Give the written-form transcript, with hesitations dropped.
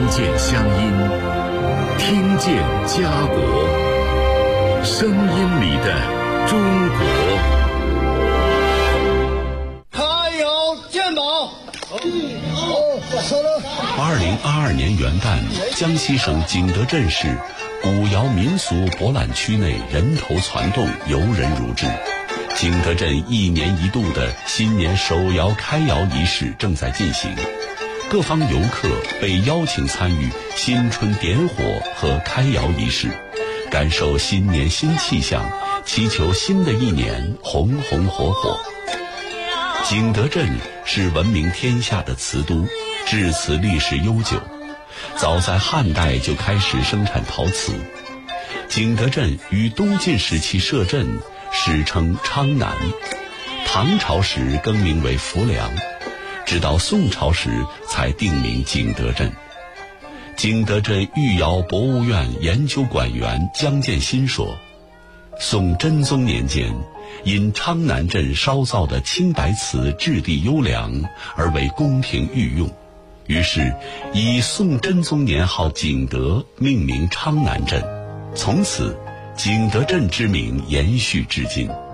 见乡音，听见家国，声音里的中国。 开窑鉴宝。 2022年元旦，江西省景德镇市古窑民俗博览区内人头攒动，游人如织。景德镇1年1度的新年手窑开窑仪式正在进行，各方游客被邀请参与新春点火和开窑仪式，感受新年新气象，祈求新的一年红红火火。景德镇是闻名天下的瓷都，制瓷历史悠久，早在汉代就开始生产陶瓷。景德镇于东晋时期设镇，史称昌南，唐朝时更名为浮梁，直到宋朝时才定名景德镇。景德镇御窑博物院研究馆员江建新说，宋真宗年间，因昌南镇烧造的青白瓷质地优良而为宫廷御用，于是以宋真宗年号景德命名昌南镇，从此景德镇之名延续至今。